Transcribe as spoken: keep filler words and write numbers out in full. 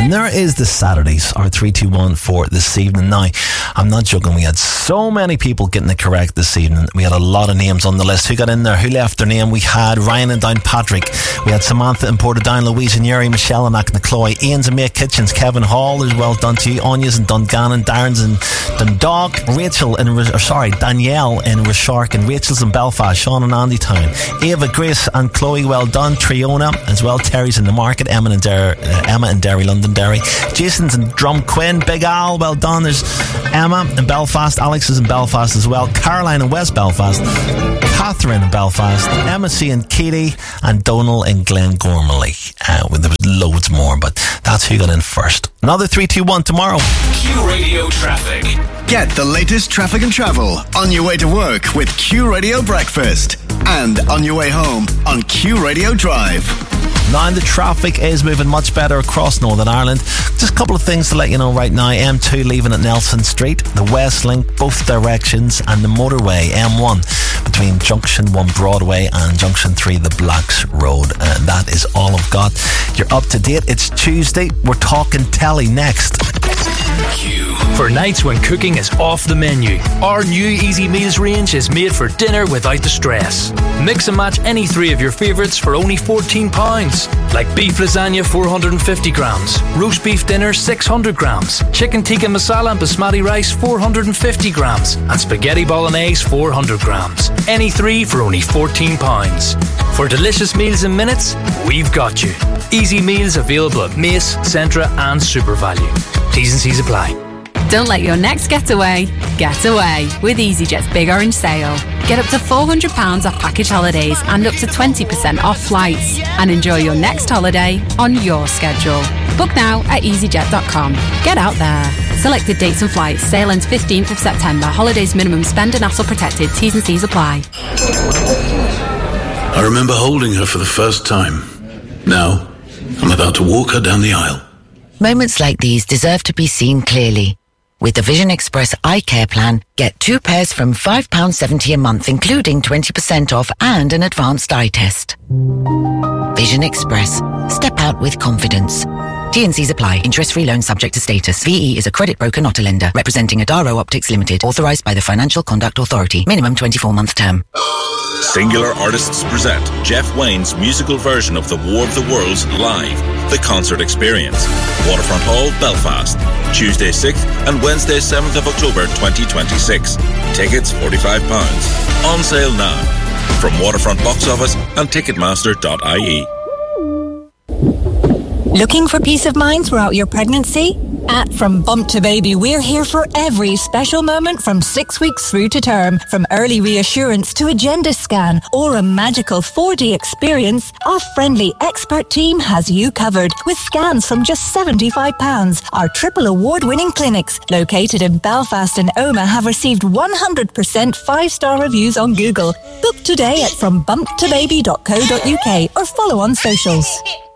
And there is the Saturdays, our three two one for this evening. Now, I'm not joking, we had so many people getting it correct this evening. We had a lot of names on the list. Who got in there? Who left their name? We had Ryan and Downpatrick. We had Samantha in Portadown, Louise and Yuri, Michelle and Acknacloy, Ian's and May Kitchens, Kevin Hall is well done to you, Anya's in Dungannon, Darren's in Dundalk, Rachel in, or sorry, Danielle in Reshark, and Rachel's in Belfast, Sean in Andytown, Ava, Grace and Chloe, well done, Triona as well, Terry's in the Market, Emma in Derry, uh, Emma in Derry, Londonderry, Jason's in Drumquin, Big Al, well done, there's Emma in Belfast, Alex is in Belfast as well, Caroline in West Belfast, Catherine in Belfast, Emma C in Katie, and Donal in Glengormley. Uh, well, there was loads more, but that's who got in first. Another three two one tomorrow. Q Radio Traffic. Get the latest traffic and travel on your way to work with Q Radio Breakfast, and on your way home on Q Radio Drive. Now the traffic is moving much better across Northern Ireland. Just a couple of things to let you know right now. M two leaving at Nelson Street, the West Link both directions, and the motorway M one between Junction one Broadway and Junction three the Blacks Road. And that is all I've got. You're up to date. It's Tuesday. We're talking telly next. Q. For nights when cooking is off the menu, our new Easy Meals range is made for dinner without the stress. Mix and match any three of your favourites for only fourteen pounds. Like beef lasagna four hundred fifty grams, roast beef dinner six hundred grams, chicken tikka masala and basmati rice four hundred fifty grams, and spaghetti bolognese four hundred grams. Any three for only fourteen pounds. For delicious meals in minutes, we've got you. Easy Meals available at Mace, Centra and SuperValue. T's and C's apply. Don't let your next getaway get away with EasyJet's Big Orange Sale. Get up to four hundred pounds off package holidays and up to twenty percent off flights. And enjoy your next holiday on your schedule. Book now at easyjet dot com. Get out there. Selected dates and flights. Sale ends fifteenth of September. Holidays minimum spend and hassle protected. T's and C's apply. I remember holding her for the first time. Now, I'm about to walk her down the aisle. Moments like these deserve to be seen clearly. With the Vision Express Eye Care Plan, get two pairs from five pounds seventy a month, including twenty percent off and an advanced eye test. Vision Express. Step out with confidence. T and C's apply. Interest-free loan subject to status. V E is a credit broker, not a lender. Representing Adaro Optics Limited. Authorised by the Financial Conduct Authority. Minimum twenty-four month term. Singular Artists present Jeff Wayne's musical version of The War of the Worlds live. The Concert Experience. Waterfront Hall, Belfast. Tuesday sixth and Wednesday seventh of October twenty twenty-six. Tickets forty-five pounds. On sale now. From Waterfront Box Office and Ticketmaster dot I E. Looking for peace of mind throughout your pregnancy? At From Bump to Baby, we're here for every special moment from six weeks through to term. From early reassurance to a gender scan or a magical four D experience, our friendly expert team has you covered with scans from just seventy-five pounds. Our triple award-winning clinics, located in Belfast and Omagh, have received one hundred percent five-star reviews on Google. Book today at from bump to baby dot co dot uk or follow on socials.